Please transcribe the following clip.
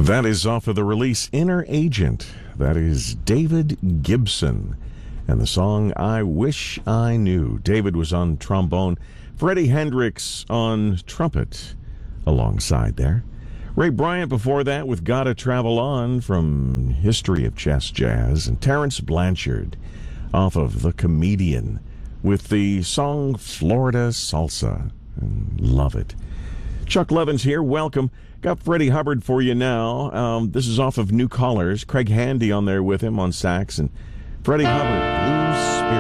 That is off of the release Inner Agent. That is David Gibson. And the song I Wish I Knew. David was on trombone. Freddie Hendrix on trumpet alongside there. Ray Bryant before that with Gotta Travel On from History of Chess Jazz. And Terrence Blanchard off of The Comedian with the song Florida Salsa. Love it. Chuck Levins here. Welcome. Got Freddie Hubbard for you now. This is off of New Callers. Craig Handy on there with him on sax. And Freddie Hubbard,